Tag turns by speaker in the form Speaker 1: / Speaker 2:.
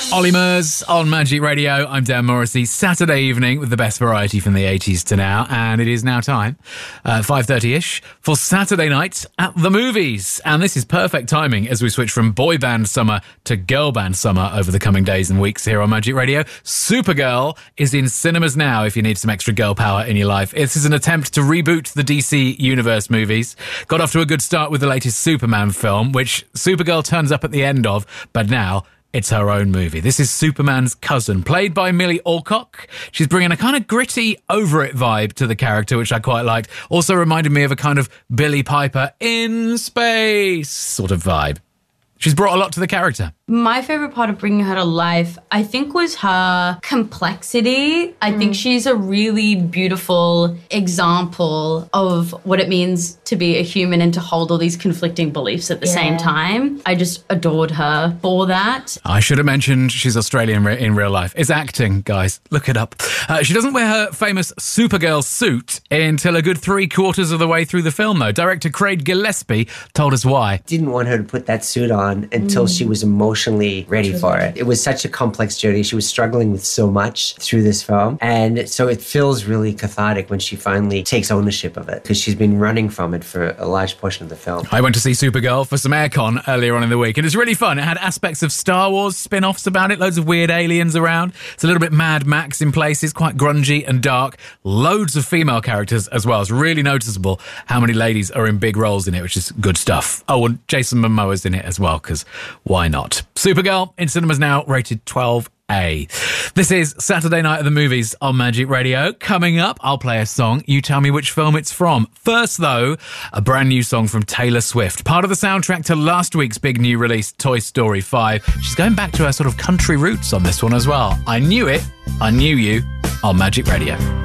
Speaker 1: Ollie Murs on Magic Radio. I'm Dan Morrissey. Saturday evening with the best variety from the 80s to now. And it is now time, 5:30ish, for Saturday night at the movies. And this is perfect timing as we switch from boy band summer to girl band summer over the coming days and weeks here on Magic Radio. Supergirl is in cinemas now if you need some extra girl power in your life. This is an attempt to reboot the DC Universe movies. Got off to a good start with the latest Superman film, which Supergirl turns up at the end of, but now it's her own movie. This is Superman's cousin, played by Millie Alcock. She's bringing a kind of gritty, over-it vibe to the character, which I quite liked. Also reminded me of a kind of Billie Piper in space sort of vibe. She's brought a lot to the character.
Speaker 2: My favourite part of bringing her to life, I think, was her complexity. I think she's a really beautiful example of what it means to be a human and to hold all these conflicting beliefs at the same time. I just adored her for that.
Speaker 1: I should have mentioned she's Australian in real life. It's acting, guys. Look it up. She doesn't wear her famous Supergirl suit until a good 3/4 of the way through the film, though. Director Craig Gillespie told us why.
Speaker 3: Didn't want her to put that suit on until she was emotionally ready for it. It was such a complex journey. She was struggling with so much through this film. And so it feels really cathartic when she finally takes ownership of it, because she's been running from it for a large portion of the film.
Speaker 1: I went to see Supergirl for some aircon earlier on in the week, and it's really fun. It had aspects of Star Wars spin-offs about it, loads of weird aliens around. It's a little bit Mad Max in places, quite grungy and dark. Loads of female characters as well. It's really noticeable how many ladies are in big roles in it, which is good stuff. Oh, and Jason Momoa's in it as well, because why not? Supergirl in cinemas now, rated 12A. This is Saturday night at the movies on Magic Radio. Coming up, I'll play a song. You tell me which film it's from. First, though, a brand new song from Taylor Swift. Part of the soundtrack to last week's big new release, Toy Story 5. She's going back to her sort of country roots on this one as well. I knew it. I knew you on Magic Radio.